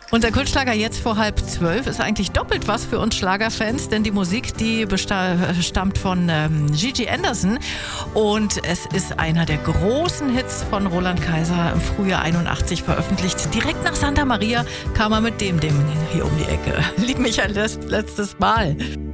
Unser Kultschlager jetzt vor 11:30 ist eigentlich doppelt was für uns Schlagerfans, denn die Musik, die stammt von Gigi Anderson und es ist einer der großen Hits von Roland Kaiser im Frühjahr 81 veröffentlicht. Direkt nach Santa Maria kam er mit dem hier um die Ecke. Lieb mich ein letztes Mal.